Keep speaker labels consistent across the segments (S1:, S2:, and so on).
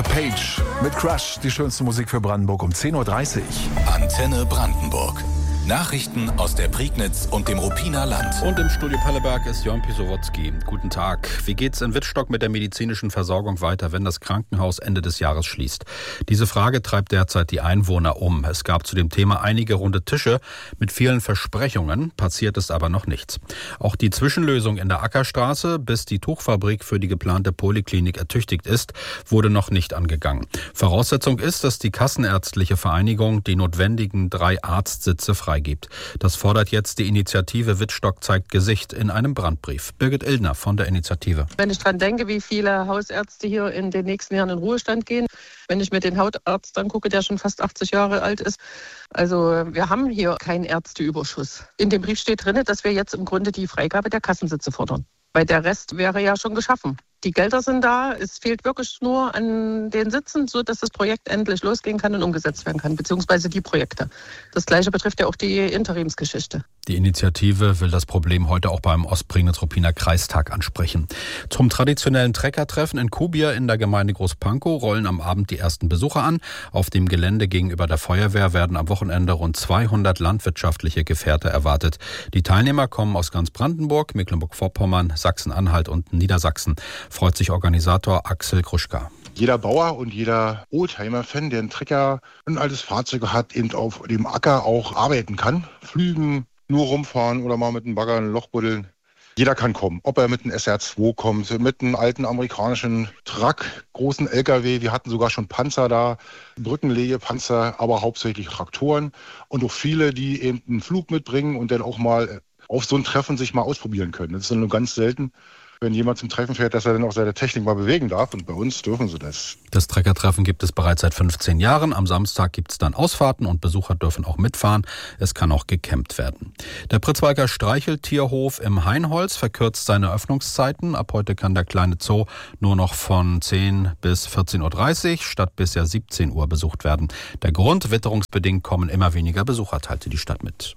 S1: Page mit Crush, die schönste Musik für Brandenburg um 10.30 Uhr.
S2: Antenne Brandenburg. Nachrichten aus der Prignitz und dem Ruppiner Land.
S3: Und im Studio Pelleberg ist Jon Pisowotzki. Guten Tag. Wie geht's in Wittstock mit der medizinischen Versorgung weiter, wenn das Krankenhaus Ende des Jahres schließt? Diese Frage treibt derzeit die Einwohner um. Es gab zu dem Thema einige runde Tische mit vielen Versprechungen. Passiert ist aber noch nichts. Auch die Zwischenlösung in der Ackerstraße, bis die Tuchfabrik für die geplante Poliklinik ertüchtigt ist, wurde noch nicht angegangen. Voraussetzung ist, dass die Kassenärztliche Vereinigung die notwendigen 3 Arztsitze freigibt. Das fordert jetzt die Initiative Wittstock zeigt Gesicht in einem Brandbrief. Birgit Illner von der Initiative.
S4: Wenn ich dran denke, wie viele Hausärzte hier in den nächsten Jahren in Ruhestand gehen, wenn ich mir den Hautarzt angucke, der schon fast 80 Jahre alt ist. Also wir haben hier keinen Ärzteüberschuss. In dem Brief steht drin, dass wir jetzt im Grunde die Freigabe der Kassensitze fordern. Weil der Rest wäre ja schon geschaffen. Die Gelder sind da, es fehlt wirklich nur an den Sitzen, sodass das Projekt endlich losgehen kann und umgesetzt werden kann, beziehungsweise die Projekte. Das Gleiche betrifft ja auch die Interimsgeschichte.
S3: Die Initiative will das Problem heute auch beim Ostprignitz-Ruppiner Kreistag ansprechen. Zum traditionellen Treckertreffen in Kubier in der Gemeinde Großpankow rollen am Abend die ersten Besucher an. Auf dem Gelände gegenüber der Feuerwehr werden am Wochenende rund 200 landwirtschaftliche Gefährte erwartet. Die Teilnehmer kommen aus ganz Brandenburg, Mecklenburg-Vorpommern, Sachsen-Anhalt und Niedersachsen. Freut sich Organisator Axel Kruschka.
S5: Jeder Bauer und jeder Oldtimer-Fan, der einen Trecker, ein altes Fahrzeug hat, eben auf dem Acker auch arbeiten kann. Flügen, nur rumfahren oder mal mit einem Bagger ein Loch buddeln. Jeder kann kommen. Ob er mit einem SR2 kommt, mit einem alten amerikanischen Truck, großen LKW. Wir hatten sogar schon Panzer da, Brückenlegepanzer, aber hauptsächlich Traktoren. Und auch viele, die eben einen Flug mitbringen und dann auch mal auf so ein Treffen sich mal ausprobieren können. Das ist nur ganz selten, wenn jemand zum Treffen fährt, dass er dann auch seine Technik mal bewegen darf. Und bei uns dürfen sie das.
S3: Das Treckertreffen gibt es bereits seit 15 Jahren. Am Samstag gibt es dann Ausfahrten und Besucher dürfen auch mitfahren. Es kann auch gecampt werden. Der Pritzwalker Streicheltierhof im Hainholz verkürzt seine Öffnungszeiten. Ab heute kann der kleine Zoo nur noch von 10 bis 14.30 Uhr statt bisher 17 Uhr besucht werden. Der Grund: witterungsbedingt kommen immer weniger Besucher, teilte die Stadt mit.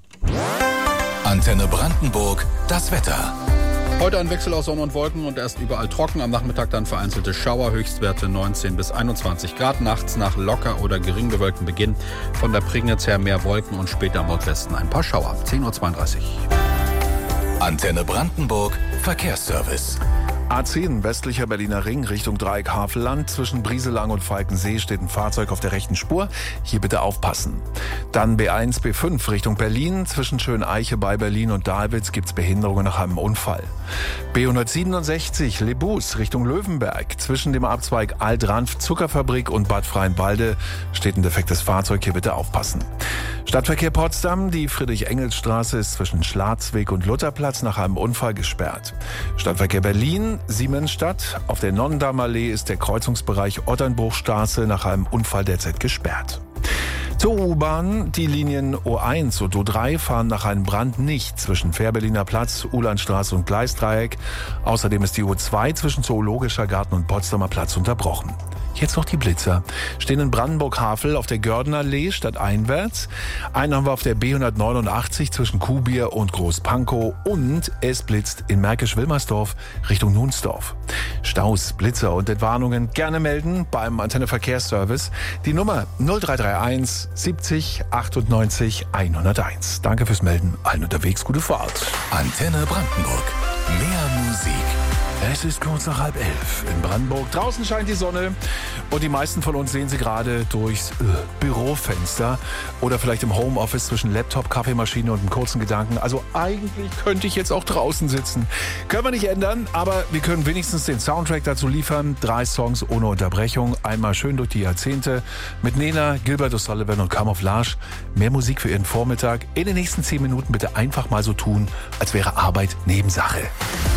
S2: Antenne Brandenburg, das Wetter.
S3: Heute ein Wechsel aus Sonne und Wolken und erst überall trocken. Am Nachmittag dann vereinzelte Schauer, Höchstwerte 19 bis 21 Grad. Nachts nach locker oder gering bewölktem Beginn. Von der Prignitz her mehr Wolken und später im Nordwesten ein paar Schauer. 10.32 Uhr.
S2: Antenne Brandenburg, Verkehrsservice.
S1: A10 westlicher Berliner Ring Richtung Dreieck Havelland. Zwischen Brieselang und Falkensee steht ein Fahrzeug auf der rechten Spur. Hier bitte aufpassen. Dann B1, B5 Richtung Berlin. Zwischen Schöneiche bei Berlin und Dahlwitz gibt's Behinderungen nach einem Unfall. B167 Lebus Richtung Löwenberg. Zwischen dem Abzweig Alt-Ranf Zuckerfabrik und Bad Freienwalde steht ein defektes Fahrzeug. Hier bitte aufpassen. Stadtverkehr Potsdam. Die Friedrich-Engels-Straße ist zwischen Schlarzweg und Lutherplatz nach einem Unfall gesperrt. Stadtverkehr Berlin. Siemensstadt. Auf der Nonnendammallee ist der Kreuzungsbereich Otternbruchstraße nach einem Unfall derzeit gesperrt. Zur U-Bahn. Die Linien O1 und O3 fahren nach einem Brand nicht zwischen Fährberliner Platz, Uhlandstraße und Gleisdreieck. Außerdem ist die O2 zwischen Zoologischer Garten und Potsdamer Platz unterbrochen. Jetzt noch die Blitzer. Stehen in Brandenburg-Havel auf der Gördenallee stadteinwärts. Einen haben wir auf der B189 zwischen Kubier und Großpankow. Und es blitzt in Märkisch-Wilmersdorf Richtung Nunsdorf. Staus, Blitzer und Entwarnungen gerne melden beim Antenne Verkehrsservice. Die Nummer 0331 70 98 101. Danke fürs Melden. Allen unterwegs gute Fahrt.
S2: Antenne Brandenburg. Mehr Musik.
S1: Es ist kurz nach 10:30 in Brandenburg. Draußen scheint die Sonne und die meisten von uns sehen sie gerade durchs Bürofenster oder vielleicht im Homeoffice zwischen Laptop, Kaffeemaschine und einem kurzen Gedanken. Also eigentlich könnte ich jetzt auch draußen sitzen. Können wir nicht ändern, aber wir können wenigstens den Soundtrack dazu liefern. 3 Songs ohne Unterbrechung. Einmal schön durch die Jahrzehnte mit Nena, Gilbert O'Sullivan und Camouflage. Mehr Musik für Ihren Vormittag. In den nächsten 10 Minuten bitte einfach mal so tun, als wäre Arbeit Nebensache.